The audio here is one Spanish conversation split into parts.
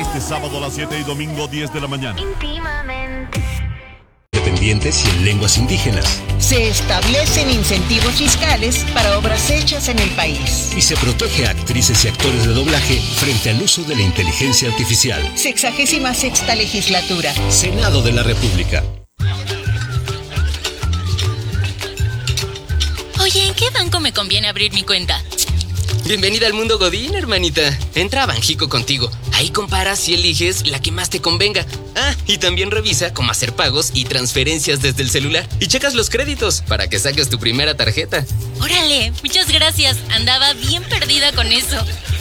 Este sábado a las 7 y domingo 10 de la mañana. Íntimamente. Dependientes y en lenguas indígenas. Se establecen incentivos fiscales para obras hechas en el país. Y se protege a actrices y actores de doblaje frente al uso de la inteligencia artificial. 66ª legislatura. Senado de la República. Oye, ¿en qué banco me conviene abrir mi cuenta? Bienvenida al mundo Godín, hermanita. Entra a Banjico contigo. Ahí comparas y eliges la que más te convenga. Ah, y también revisa cómo hacer pagos y transferencias desde el celular. Y checas los créditos para que saques tu primera tarjeta. Órale, muchas gracias. Andaba bien perdida con eso.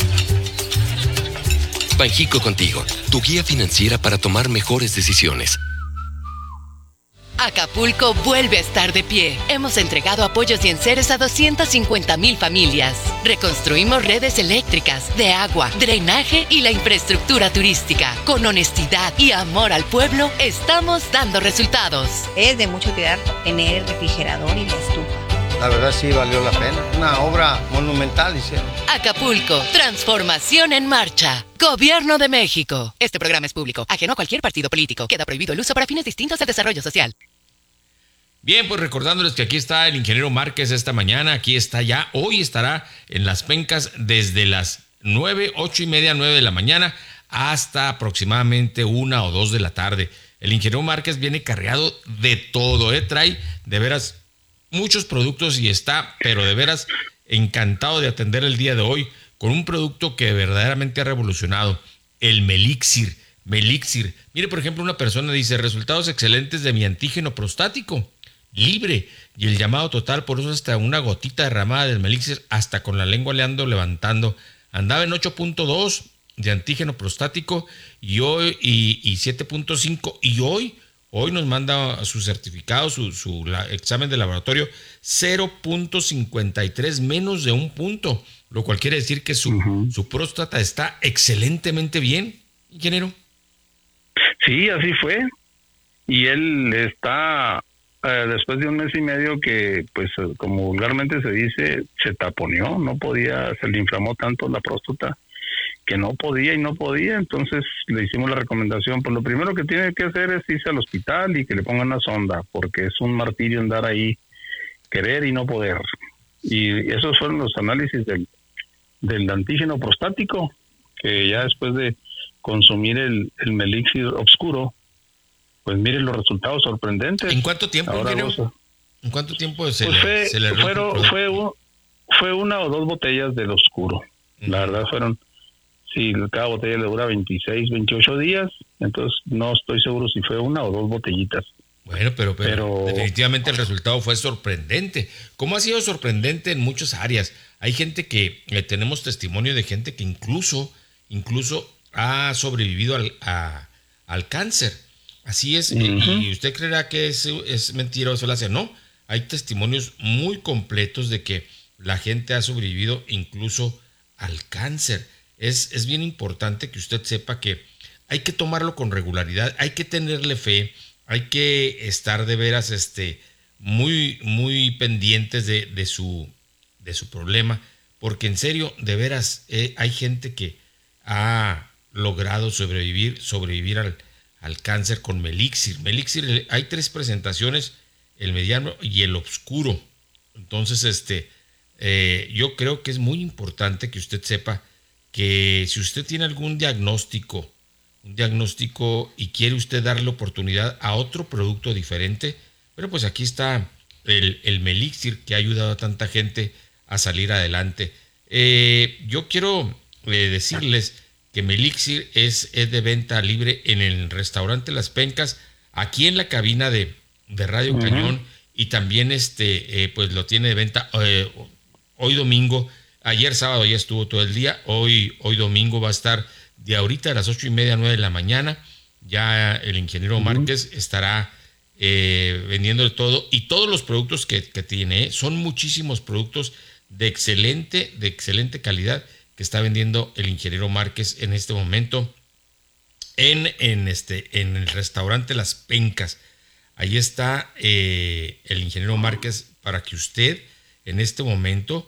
Banjico contigo, tu guía financiera para tomar mejores decisiones. Acapulco vuelve a estar de pie. Hemos entregado apoyos y enseres a 250,000 familias. Reconstruimos redes eléctricas, de agua, drenaje y la infraestructura turística. Con honestidad y amor al pueblo, estamos dando resultados. Es de mucha utilidad tener el refrigerador y la estufa. La verdad sí valió la pena. Una obra monumental hicieron. Acapulco, transformación en marcha. Gobierno de México. Este programa es público, ajeno a cualquier partido político. Queda prohibido el uso para fines distintos del desarrollo social. Bien, pues recordándoles que aquí está el ingeniero Márquez esta mañana, aquí está ya, hoy estará en Las Pencas desde las 9, 8 y media, 9 de la mañana hasta aproximadamente 1 o 2 de la tarde. El ingeniero Márquez viene cargado de todo, trae de veras muchos productos y está, pero de veras encantado de atender el día de hoy con un producto que verdaderamente ha revolucionado, el Melixir. Melixir. Mire, por ejemplo, una persona dice, resultados excelentes de mi antígeno prostático. Libre y el llamado total, por eso hasta una gotita derramada del Melixir, hasta con la lengua le ando levantando. Andaba en 8.2 de antígeno prostático y hoy y 7.5 y hoy nos manda su certificado, su examen de laboratorio 0.53, menos de un punto, lo cual quiere decir que su próstata está excelentemente bien, ingeniero. Sí, así fue. Y él está después de un mes y medio que, pues, como vulgarmente se dice, se taponeó, no podía, se le inflamó tanto la próstata que no podía, entonces le hicimos la recomendación, pues lo primero que tiene que hacer es irse al hospital y que le pongan una sonda, porque es un martirio andar ahí, querer y no poder. Y esos fueron los análisis del antígeno prostático, que ya después de consumir el Melixir Obscuro, pues miren los resultados sorprendentes. ¿En cuánto tiempo? ¿En cuánto tiempo se le fue 1 o 2 botellas del Oscuro. La verdad fueron, sí, cada botella le dura 26, 28 días, entonces no estoy seguro si fue 1 o 2 botellitas. Bueno, pero definitivamente el resultado fue sorprendente. ¿Cómo ha sido sorprendente en muchas áreas? Hay gente que, tenemos testimonio de gente que incluso ha sobrevivido al cáncer. Así es, y usted creerá que es mentira o falacia. No, hay testimonios muy completos de que la gente ha sobrevivido incluso al cáncer. Es bien importante que usted sepa que hay que tomarlo con regularidad, hay que tenerle fe, hay que estar de veras muy, muy pendientes de su problema, porque en serio, de veras, hay gente que ha logrado sobrevivir al cáncer con Melixir. Melixir, hay 3 presentaciones, el mediano y el oscuro. Entonces, yo creo que es muy importante que usted sepa que si usted tiene algún diagnóstico y quiere usted darle oportunidad a otro producto diferente, bueno, pues aquí está el Melixir, que ha ayudado a tanta gente a salir adelante. Yo quiero decirles que Melixir es de venta libre en el restaurante Las Pencas, aquí en la cabina de Radio Cañón, y también pues lo tiene de venta hoy domingo. Ayer sábado ya estuvo todo el día, hoy domingo va a estar de ahorita a las 8:30, 9 de la mañana. Ya el ingeniero Márquez estará vendiendo de todo, y todos los productos que tiene, son muchísimos productos de excelente calidad que está vendiendo el ingeniero Márquez en este momento en el restaurante Las Pencas. Ahí está el ingeniero Márquez para que usted en este momento